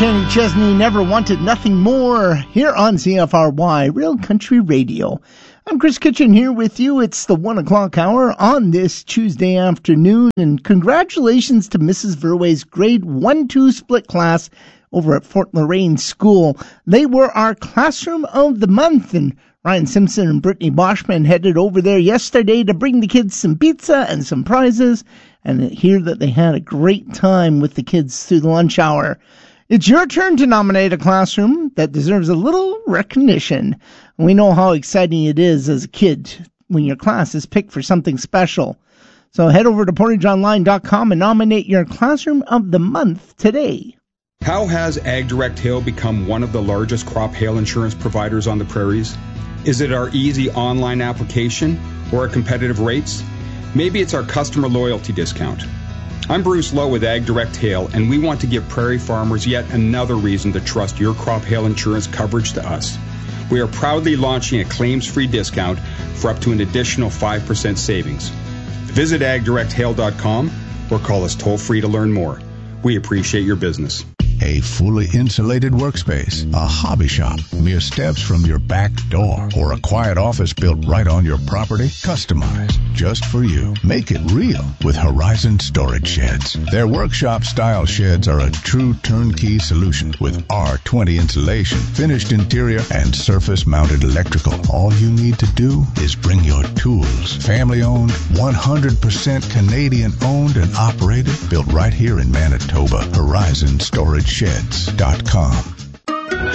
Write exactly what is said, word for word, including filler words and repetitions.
Kenny Chesney, Never Wanted Nothing More, here on C F R Y, Real Country Radio. I'm Chris Kitchen here with you. It's the one o'clock hour on this Tuesday afternoon, and congratulations to Missus Verway's grade one two split class over at Fort Lorraine School. They were our Classroom of the Month, and Ryan Simpson and Brittany Boschman headed over there yesterday to bring the kids some pizza and some prizes, and hear that they had a great time with the kids through the lunch hour. It's your turn to nominate a classroom that deserves a little recognition. We know how exciting it is as a kid when your class is picked for something special. So head over to portage online dot com and nominate your Classroom of the Month today. How has AgDirect Hail become one of the largest crop hail insurance providers on the prairies? Is it our easy online application or our competitive rates? Maybe it's our customer loyalty discount. I'm Bruce Lowe with AgDirect Hail, and we want to give prairie farmers yet another reason to trust your crop hail insurance coverage to us. We are proudly launching a claims-free discount for up to an additional five percent savings. Visit ag direct hail dot com or call us toll-free to learn more. We appreciate your business. A fully insulated workspace, a hobby shop, mere steps from your back door, or a quiet office built right on your property, customized just for you. Make it real with Horizon Storage Sheds. Their workshop-style sheds are a true turnkey solution with R twenty insulation, finished interior, and surface-mounted electrical. All you need to do is bring your tools. Family-owned, one hundred percent Canadian-owned and operated, built right here in Manitoba. Horizon Storage Sheds dot com.